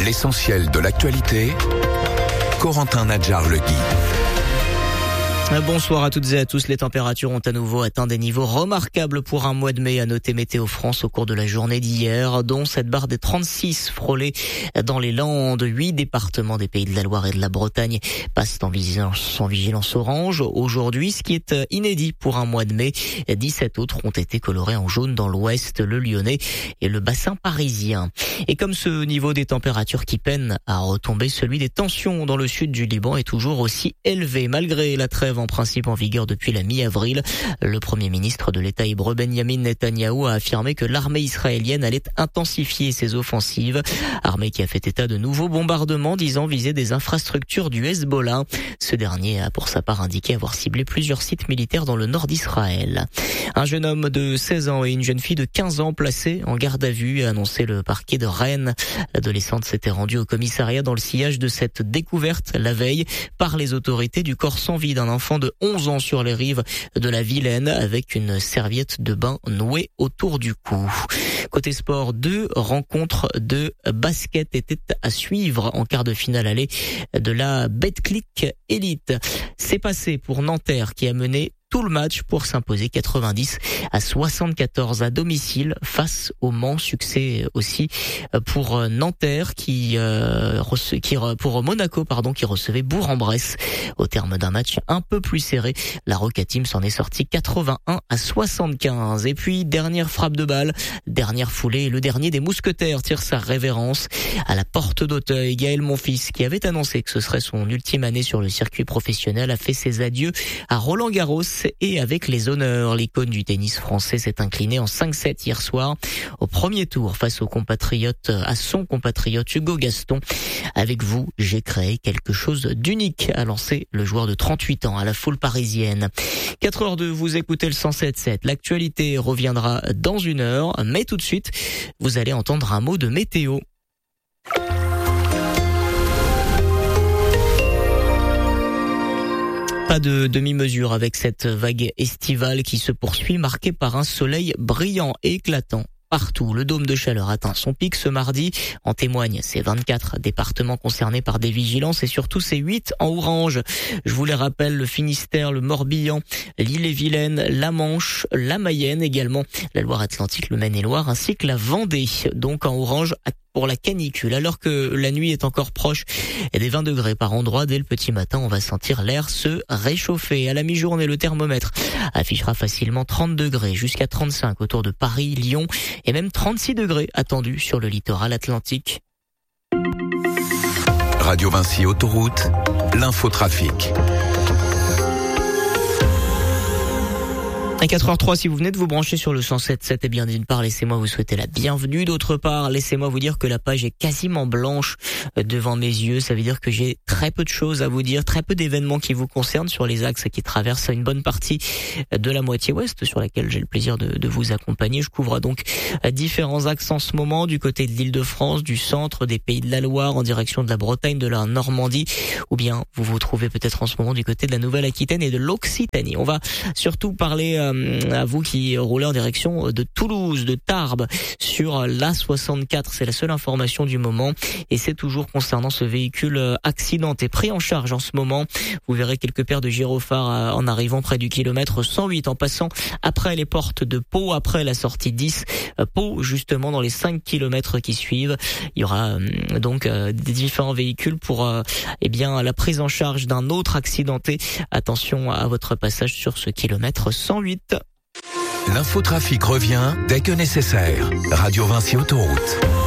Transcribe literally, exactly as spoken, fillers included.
L'essentiel de l'actualité, Corentin Nadjar-Legui. Bonsoir à toutes et à tous. Les températures ont à nouveau atteint des niveaux remarquables pour un mois de mai, a noté Météo France au cours de la journée d'hier, dont cette barre des trente-six frôlée dans les Landes. Huit départements des Pays de la Loire et de la Bretagne passent en vigilance, en vigilance orange aujourd'hui, ce qui est inédit pour un mois de mai. dix-sept autres ont été colorés en jaune dans l'ouest, le Lyonnais et le bassin parisien. Et comme ce niveau des températures qui peine à retomber, celui des tensions dans le sud du Liban est toujours aussi élevé, malgré la trêve en principe en vigueur depuis la mi-avril. Le premier ministre de l'État hébreu Benjamin Netanyahou a affirmé que l'armée israélienne allait intensifier ses offensives. Armée qui a fait état de nouveaux bombardements disant viser des infrastructures du Hezbollah. Ce dernier a pour sa part indiqué avoir ciblé plusieurs sites militaires dans le nord d'Israël. Un jeune homme de seize ans et une jeune fille de quinze ans placés en garde à vue, a annoncé le parquet de Rennes. L'adolescente s'était rendue au commissariat dans le sillage de cette découverte la veille par les autorités du corps sans vie d'un enfant de onze ans sur les rives de la Vilaine avec une serviette de bain nouée autour du cou. Côté sport, deux rencontres de basket étaient à suivre en quart de finale aller de la Betclic Elite. C'est passé pour Nanterre qui a mené tout le match pour s'imposer quatre-vingt-dix à soixante-quatorze à domicile face au Mans. Succès aussi pour Nanterre qui, euh, qui pour Monaco pardon qui recevait Bourg-en-Bresse. Au terme d'un match un peu plus serré, la Roca Team s'en est sortie quatre-vingt-un à soixante-quinze. Et puis dernière frappe de balle, dernière foulée, le dernier des mousquetaires tire sa révérence à la porte d'Auteuil. Gaël Monfils, qui avait annoncé que ce serait son ultime année sur le circuit professionnel, a fait ses adieux à Roland Garros. Et avec les honneurs, l'icône du tennis français s'est incliné en cinq sept hier soir au premier tour face au compatriote, à son compatriote Hugo Gaston. Avec vous, j'ai créé quelque chose d'unique, a lancé le joueur de trente-huit ans à la foule parisienne. quatre heures deux, vous écoutez le cent sept sept. L'actualité reviendra dans une heure, mais tout de suite, vous allez entendre un mot de météo. Pas de demi-mesure avec cette vague estivale qui se poursuit, marquée par un soleil brillant et éclatant. Partout, le dôme de chaleur atteint son pic ce mardi. En témoignent ces vingt-quatre départements concernés par des vigilances et surtout ces huit en orange. Je vous les rappelle, le Finistère, le Morbihan, l'Ille-et-Vilaine, la Manche, la Mayenne également, la Loire-Atlantique, le Maine-et-Loire ainsi que la Vendée. Donc en orange pour la canicule. Alors que la nuit est encore proche des vingt degrés par endroit, dès le petit matin, on va sentir l'air se réchauffer. À la mi-journée, le thermomètre affichera facilement trente degrés jusqu'à trente-cinq autour de Paris, Lyon et même trente-six degrés attendus sur le littoral atlantique. Radio Vinci Autoroute, l'infotrafic. À quatre heures trois, si vous venez de vous brancher sur le cent sept sept, eh bien d'une part, laissez-moi vous souhaiter la bienvenue. D'autre part, laissez-moi vous dire que la page est quasiment blanche devant mes yeux. Ça veut dire que j'ai très peu de choses à vous dire, très peu d'événements qui vous concernent sur les axes qui traversent une bonne partie de la moitié ouest, sur laquelle j'ai le plaisir de, de vous accompagner. Je couvre donc différents axes en ce moment, du côté de l'Île-de-France, du centre, des Pays de la Loire, en direction de la Bretagne, de la Normandie, ou bien vous vous trouvez peut-être en ce moment du côté de la Nouvelle-Aquitaine et de l'Occitanie. On va surtout parler à vous qui roulez en direction de Toulouse, de Tarbes, sur l'A soixante-quatre. C'est la seule information du moment et c'est toujours concernant ce véhicule accidenté, pris en charge en ce moment. Vous verrez quelques paires de gyrophares en arrivant près du kilomètre cent huit, en passant après les portes de Pau, après la sortie dix, Pau justement dans les cinq kilomètres qui suivent. Il y aura donc des différents véhicules pour eh bien la prise en charge d'un autre accidenté. Attention à votre passage sur ce kilomètre cent huit. L'infotrafic revient dès que nécessaire. Radio Vinci Autoroute.